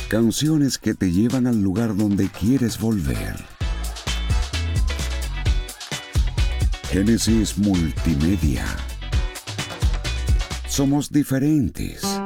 Canciones que te llevan al lugar donde quieres volver. Génesis Multimedia. Somos diferentes.